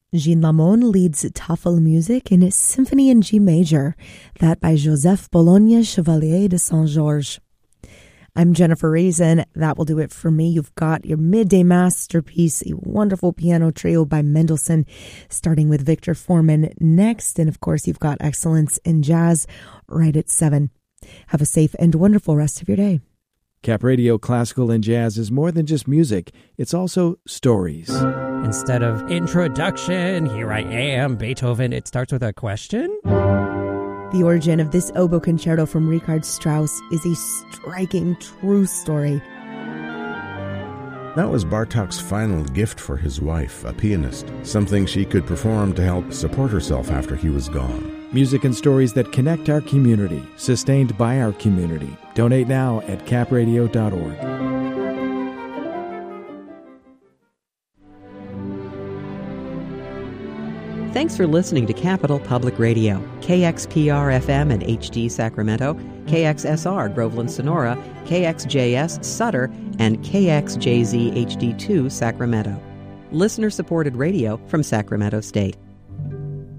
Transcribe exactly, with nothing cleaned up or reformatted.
Jean Lamon leads Tafel music in Symphony in G major, that by Joseph Bologna Chevalier de Saint-Georges. I'm Jennifer Reason. That will do it for me. You've got your midday masterpiece, a wonderful piano trio by Mendelssohn, starting with Victor Foreman next. And of course, you've got Excellence in Jazz right at seven. Have a safe and wonderful rest of your day. Cap Radio Classical and Jazz is more than just music. It's also stories. Instead of introduction, here I am, Beethoven, it starts with a question. The origin of this oboe concerto from Richard Strauss is a striking true story. That was Bartók's final gift for his wife, a pianist, something she could perform to help support herself after he was gone. Music and stories that connect our community, sustained by our community. Donate now at cap radio dot org. Thanks for listening to Capital Public Radio, K X P R F M and H D Sacramento, K X S R Groveland Sonora, K X J S Sutter, and K X J Z H D two Sacramento. Listener-supported radio from Sacramento State.